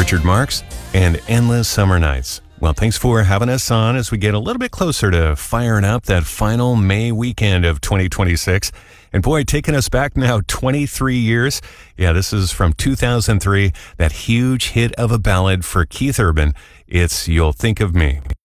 Richard Marx and Endless Summer Nights. Well, thanks for having us on as we get a little bit closer to firing up that final May weekend of 2026. And boy, taking us back now 23 years. Yeah, this is from 2003, that huge hit of a ballad for Keith Urban. It's You'll Think of Me.